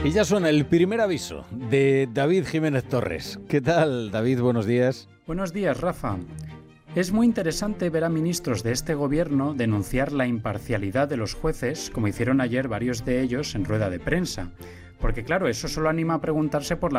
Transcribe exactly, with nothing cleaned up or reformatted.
Y ya suena el primer aviso de David Jiménez Torres. ¿Qué tal, David? Buenos días. Buenos días, Rafa. Es muy interesante ver a ministros de este gobierno denunciar la imparcialidad de los jueces, como hicieron ayer varios de ellos en rueda de prensa. Porque claro, eso solo anima a preguntarse por la